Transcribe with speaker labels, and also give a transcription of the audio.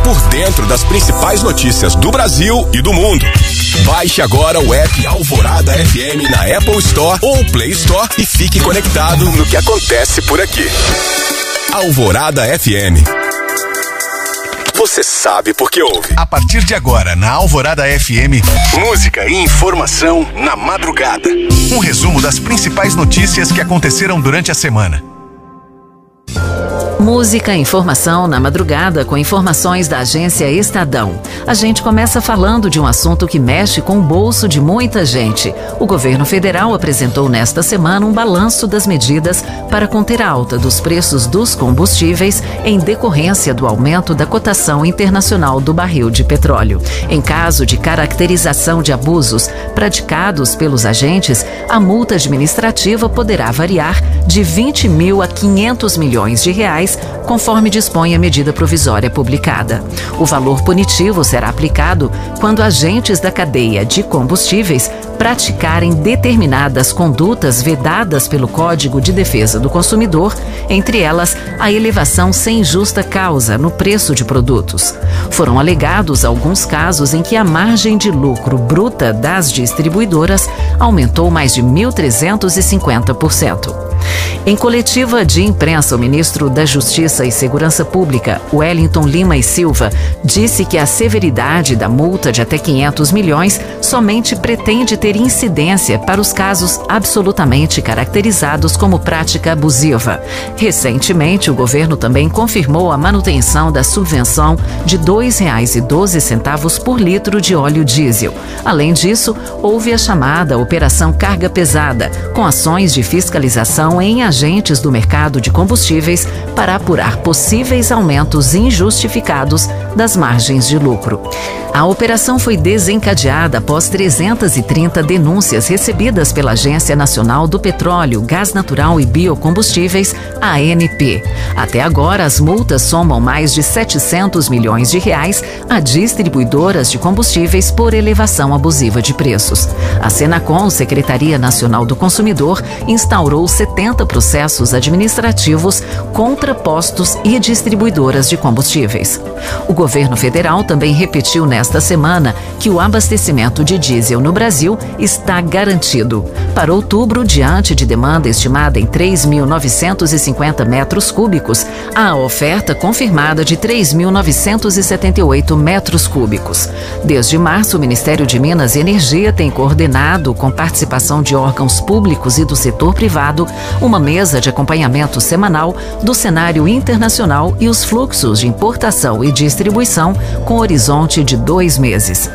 Speaker 1: por dentro das principais notícias do Brasil e do mundo. Baixe agora o app Alvorada FM na Apple Store ou Play Store e fique conectado no que acontece por aqui. Alvorada FM. Você sabe por que ouve.
Speaker 2: A partir de agora, na Alvorada FM, música e informação na madrugada. Um resumo das principais notícias que aconteceram durante a semana.
Speaker 3: Música e informação na madrugada com informações da agência Estadão. A gente começa falando de um assunto que mexe com o bolso de muita gente. O governo federal apresentou nesta semana um balanço das medidas para conter a alta dos preços dos combustíveis em decorrência do aumento da cotação internacional do barril de petróleo. Em caso de caracterização de abusos praticados pelos agentes, a multa administrativa poderá variar de 20 mil a 500 milhões de reais, conforme dispõe a medida provisória publicada. O valor punitivo será aplicado quando agentes da cadeia de combustíveis praticarem determinadas condutas vedadas pelo Código de Defesa do Consumidor, entre elas a elevação sem justa causa no preço de produtos. Foram alegados alguns casos em que a margem de lucro bruta das distribuidoras aumentou mais de 1.350%. Em coletiva de imprensa, o ministro da Justiça e Segurança Pública, Wellington Lima e Silva, disse que a severidade da multa de até 500 milhões somente pretende ter incidência para os casos absolutamente caracterizados como prática abusiva. Recentemente, o governo também confirmou a manutenção da subvenção de R$ 2,12 por litro de óleo diesel. Além disso, houve a chamada Operação Carga Pesada, com ações de fiscalização em agentes do mercado de combustíveis para apurar possíveis aumentos injustificados das margens de lucro. A operação foi desencadeada após 330 denúncias recebidas pela Agência Nacional do Petróleo, Gás Natural e Biocombustíveis, ANP. Até agora, as multas somam mais de 700 milhões de reais a distribuidoras de combustíveis por elevação abusiva de preços. A Senacom, Secretaria Nacional do Consumidor, instaurou 70 processos administrativos contra postos e distribuidoras de combustíveis. O governo federal também repetiu nesta semana que o abastecimento de diesel no Brasil está garantido. Para outubro, diante de demanda estimada em 3.950 metros cúbicos, há a oferta confirmada de 3.978 metros cúbicos. Desde março, o Ministério de Minas e Energia tem coordenado, com participação de órgãos públicos e do setor privado, uma mesa de acompanhamento semanal do cenário internacional e os fluxos de importação e distribuição com horizonte de 2 meses.